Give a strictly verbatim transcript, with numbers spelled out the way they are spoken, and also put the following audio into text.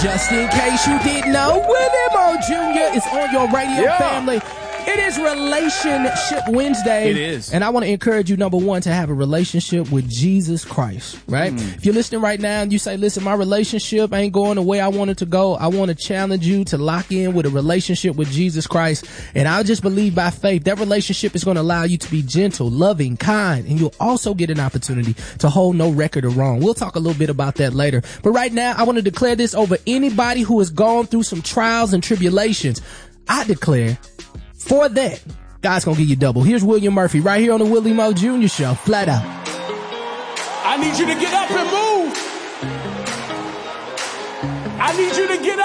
Just in case you didn't know, Willie Mo Junior is on your radio yeah. family. It is Relationship Wednesday. It is. And I want to encourage you, number one, to have a relationship with Jesus Christ, right? Mm. If you're listening right now and you say, listen, my relationship ain't going the way I want it to go, I want to challenge you to lock in with a relationship with Jesus Christ. And I just believe by faith that relationship is going to allow you to be gentle, loving, kind, and you'll also get an opportunity to hold no record of wrong. We'll talk a little bit about that later. But right now, I want to declare this over anybody who has gone through some trials and tribulations. I declare, for that, God's gonna give you double. Here's William Murphy right here on the Willie Mo Junior Show, flat out. I need you to get up and move. I need you to get up.